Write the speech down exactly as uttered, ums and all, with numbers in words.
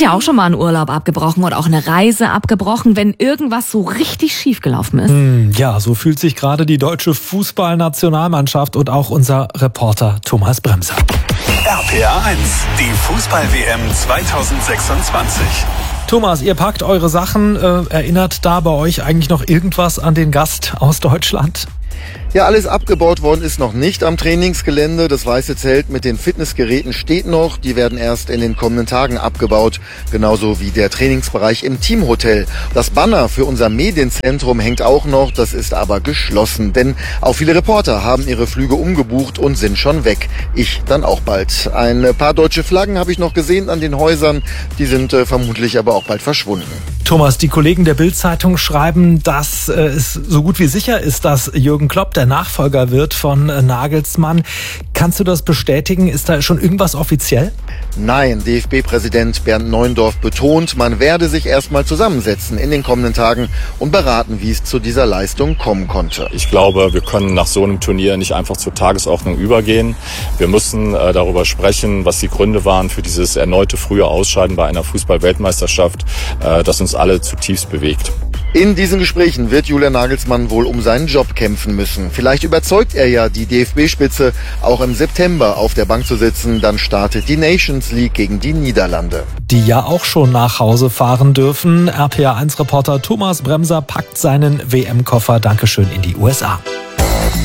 sind ja auch schon mal einen Urlaub abgebrochen oder auch eine Reise abgebrochen, wenn irgendwas so richtig schief gelaufen ist. Hm, ja, so fühlt sich gerade die deutsche Fußballnationalmannschaft und auch unser Reporter Thomas Bremser. R P R eins, die Fußball-W M zweitausendsechsundzwanzig. Thomas, ihr packt eure Sachen. Äh, erinnert da bei euch eigentlich noch irgendwas an den Gast aus Deutschland? Ja, alles abgebaut worden ist noch nicht am Trainingsgelände. Das weiße Zelt mit den Fitnessgeräten steht noch. Die werden erst in den kommenden Tagen abgebaut. Genauso wie der Trainingsbereich im Teamhotel. Das Banner für unser Medienzentrum hängt auch noch. Das ist aber geschlossen. Denn auch viele Reporter haben ihre Flüge umgebucht und sind schon weg. Ich dann auch bald. Ein paar deutsche Flaggen habe ich noch gesehen an den Häusern. Die sind äh, vermutlich aber auch bald verschwunden. Thomas, die Kollegen der Bild-Zeitung schreiben, dass äh, es so gut wie sicher ist, dass Jürgen Klopp der Nachfolger wird von äh, Nagelsmann. Kannst du das bestätigen? Ist da schon irgendwas offiziell? Nein, D F B-Präsident Bernd Neuendorf betont, man werde sich erstmal zusammensetzen in den kommenden Tagen und beraten, wie es zu dieser Leistung kommen konnte. Ich glaube, wir können nach so einem Turnier nicht einfach zur Tagesordnung übergehen. Wir müssen äh, darüber sprechen, was die Gründe waren für dieses erneute frühe Ausscheiden bei einer Fußball-Weltmeisterschaft, äh, das uns alle zutiefst bewegt. In diesen Gesprächen wird Julian Nagelsmann wohl um seinen Job kämpfen müssen. Vielleicht überzeugt er ja die D F B-Spitze, auch im September auf der Bank zu sitzen. Dann startet die Nations League gegen die Niederlande. Die ja auch schon nach Hause fahren dürfen. R P R eins Reporter Thomas Bremser packt seinen W M-Koffer. Dankeschön in die U S A.